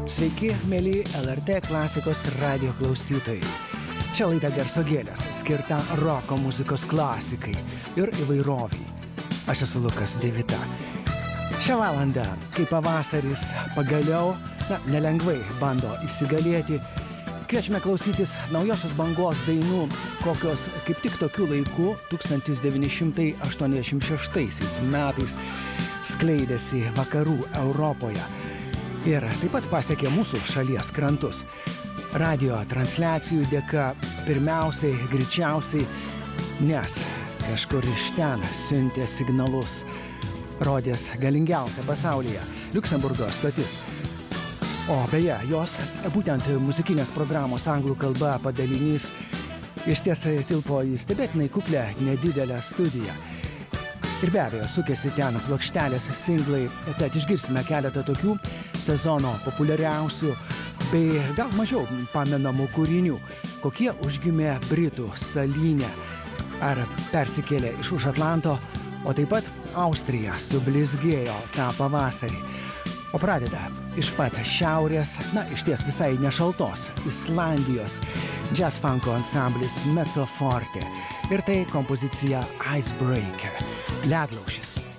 Sveiki, mėly LRT klasikos radio klausytojai. Čia laida Garso gėlės, skirta roko muzikos klasikai ir įvairoviai. Aš esu Lukas Devita. Šią valandą, kai pavasaris pagaliau, nelengvai bando įsigalėti, kviečiame klausytis naujosios bangos dainų, kokios kaip tik tokiu laiku 1986 metais skleidėsi vakarų Europoje ir taip pat pasiekė mūsų šalies krantus. Radio transliacijų dėka pirmiausiai, greičiausiai, nes kažkur iš ten siuntė signalus, rodės galingiausia pasaulyje Liuksemburgo stotis. O beje, jos būtent muzikinės programos anglų kalba padalinys išties tilpo į stebėtinai kuklę nedidelę studiją. Ir be abejo, sukėsi ten plokštelės singlai, tad išgirsime keletą tokių sezono populiariausių bei gal mažiau pamenamų kūrinių, kokie užgimė Britų salyne ar persikėlė iš už Atlanto, o taip pat Austrija sublizgėjo tą pavasarį. O pradeda iš pat šiaurės, išties visai nešaltos Islandijos jazz funko ansamblis Mezzo Forte ir tai kompozicija Icebreaker, ledlaužis.